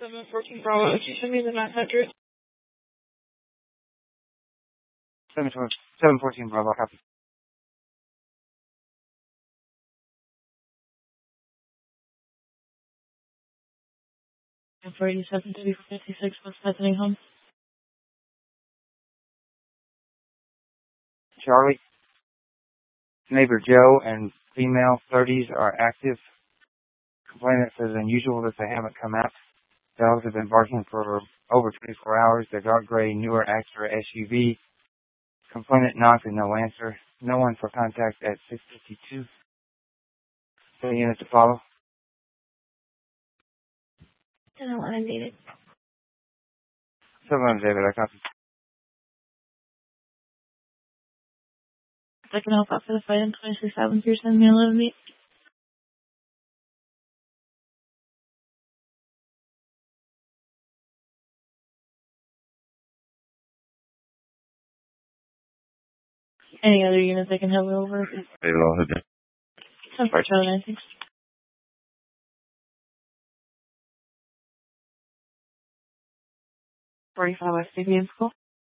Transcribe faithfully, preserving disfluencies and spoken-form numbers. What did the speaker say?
seven fourteen Bravo. Could you send me the nine hundred? seven fourteen Bravo, copy. And for eighty-seven to fifty-six, what's happening home? Charlie, neighbor Joe and female thirties are active. Complainant says unusual that they haven't come out. Dogs have been barking for over twenty-four hours. The dark gray newer Acura S U V. Complainant knocked and no answer. No one for contact at six fifty-two. The unit to follow. I don't want to need it. seven David, I copy. If I can help out for the fight in twenty-six seven, you're sending me a little meat. Any other units I can help over? David, all hood. ten four Charlie nine six. forty-five West Indian School.